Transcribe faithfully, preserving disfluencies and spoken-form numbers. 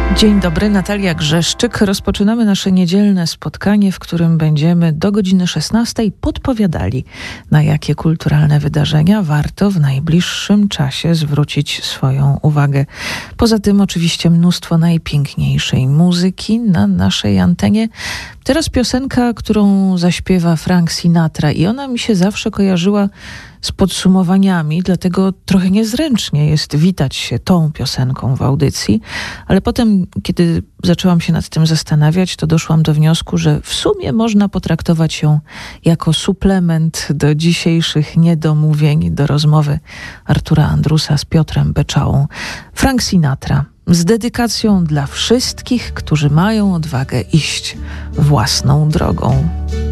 Dzień dobry, Natalia Grzeszczyk. Rozpoczynamy nasze niedzielne spotkanie, w którym będziemy do godziny szesnastej podpowiadali, na jakie kulturalne wydarzenia warto w najbliższym czasie zwrócić swoją uwagę. Poza tym oczywiście mnóstwo najpiękniejszej muzyki na naszej antenie. Teraz piosenka, którą zaśpiewa Frank Sinatra i ona mi się zawsze kojarzyła z podsumowaniami, dlatego trochę niezręcznie jest witać się tą piosenką w audycji, ale potem, kiedy zaczęłam się nad tym zastanawiać, to doszłam do wniosku, że w sumie można potraktować ją jako suplement do dzisiejszych niedomówień, do rozmowy Artura Andrusa z Piotrem Beczałą. Frank Sinatra z dedykacją dla wszystkich, którzy mają odwagę iść własną drogą.